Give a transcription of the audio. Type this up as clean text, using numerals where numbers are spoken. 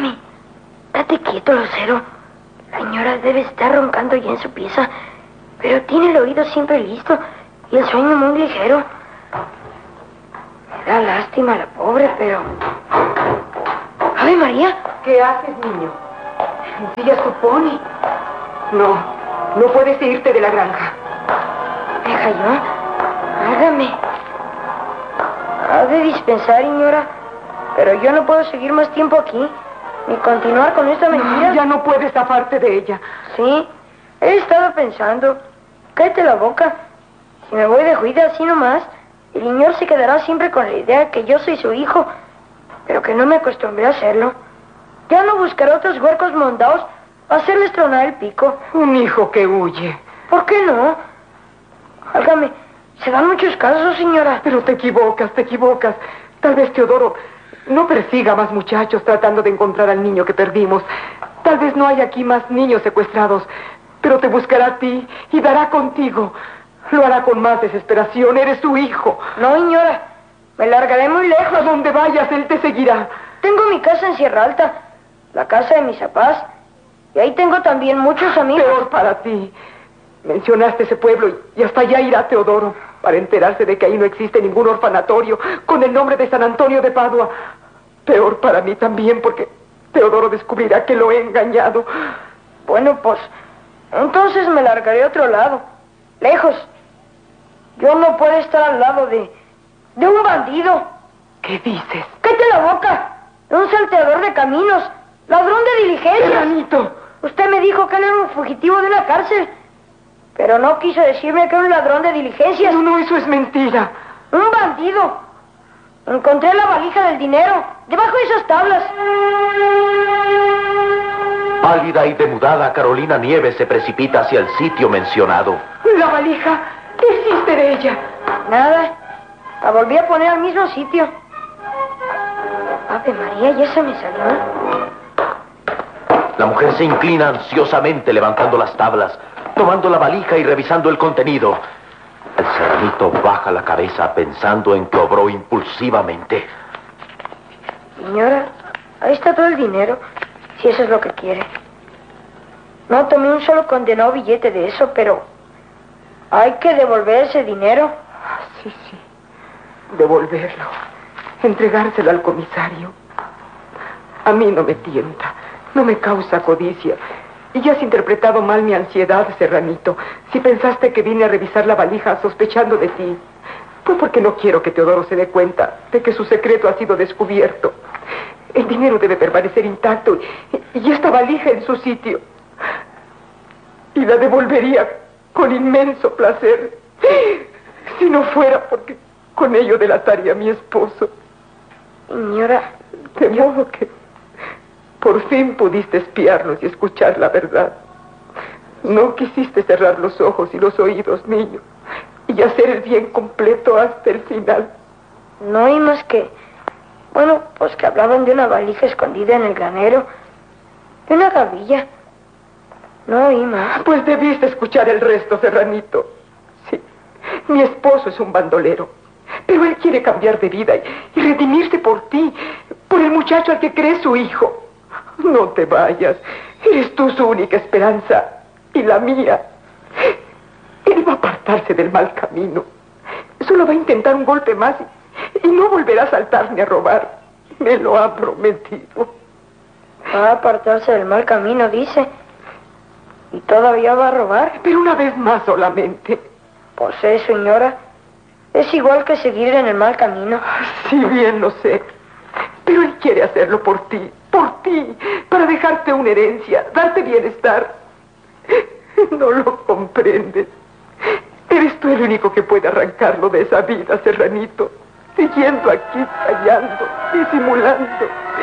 Válgame. Date quieto, Lucero. La señora debe estar roncando ya en su pieza, pero tiene el oído siempre listo y el sueño muy ligero. Me da lástima la pobre, pero... ¡Ave María! ¿Qué haces, niño? ¿Sigues tu pony? No puedes irte de la granja. ¿Deja yo? Hágame. Ha de dispensar, señora, pero yo no puedo seguir más tiempo aquí, ni continuar con esta mentira. No, ya no puedes zafarte de ella. Sí, he estado pensando. Cállate la boca. Si me voy de juida así nomás, el señor se quedará siempre con la idea que yo soy su hijo, pero que no me acostumbré a hacerlo. Ya no buscaré otros huercos mondados a hacerles tronar el pico. Un hijo que huye. ¿Por qué no? Válgame, se dan muchos casos, señora. Pero te equivocas. Tal vez Teodoro no persiga a más muchachos tratando de encontrar al niño que perdimos. Tal vez no haya aquí más niños secuestrados, pero te buscará a ti y dará contigo. Lo hará con más desesperación. Eres su hijo. No, señora. Me largaré muy lejos. A donde vayas, él te seguirá. Tengo mi casa en Sierra Alta, la casa de mis papás, y ahí tengo también muchos amigos. Peor para ti. Mencionaste ese pueblo y hasta allá irá Teodoro para enterarse de que ahí no existe ningún orfanatorio con el nombre de San Antonio de Padua. Peor para mí también, porque Teodoro descubrirá que lo he engañado. Bueno, pues, entonces me largaré a otro lado, lejos. Yo no puedo estar al lado de un bandido. ¿Qué dices? ¡Cállate la boca! Un salteador de caminos, ladrón de diligencias. ¡Hermanito! Usted me dijo que él era un fugitivo de una cárcel, pero no quiso decirme que era un ladrón de diligencias. No, eso es mentira. Un bandido. Encontré la valija del dinero debajo de esas tablas. Pálida y demudada, Carolina Nieves se precipita hacia el sitio mencionado. La valija. ¿Qué hiciste de ella? Nada. La volví a poner al mismo sitio. Ave María, ya se me salió. La mujer se inclina ansiosamente levantando las tablas, tomando la valija y revisando el contenido. El serranito baja la cabeza pensando en que obró impulsivamente. Señora, ahí está todo el dinero, si eso es lo que quiere. No tomé un solo condenado billete de eso, pero hay que devolver ese dinero. Sí. Devolverlo. Entregárselo al comisario. A mí no me tienta, no me causa codicia. Y ya has interpretado mal mi ansiedad, Serranito. Si pensaste que vine a revisar la valija sospechando de ti, fue porque no quiero que Teodoro se dé cuenta de que su secreto ha sido descubierto. El dinero debe permanecer intacto y esta valija en su sitio. Y la devolvería con inmenso placer, si no fuera porque con ello delataría a mi esposo. Señora, de modo que por fin pudiste espiarnos y escuchar la verdad. No quisiste cerrar los ojos y los oídos, niño, y hacer el bien completo hasta el final. No hay más que... Bueno, pues que hablaban de una valija escondida en el granero, de una gavilla. No oí más. Pues debiste escuchar el resto, Serranito. Sí, mi esposo es un bandolero, pero él quiere cambiar de vida y redimirse por ti, por el muchacho al que crees su hijo. No te vayas. Eres tú su única esperanza y la mía. Él va a apartarse del mal camino. Solo va a intentar un golpe más y no volverá a saltar ni a robar. Me lo ha prometido. Va a apartarse del mal camino, dice. ¿Y todavía va a robar? Pero una vez más solamente. Pues señora. Es igual que seguir en el mal camino. Sí, bien lo sé. Pero él quiere hacerlo por ti, para dejarte una herencia, darte bienestar. No lo comprendes. Eres tú el único que puede arrancarlo de esa vida, Serranito. Siguiendo aquí, callando, disimulando.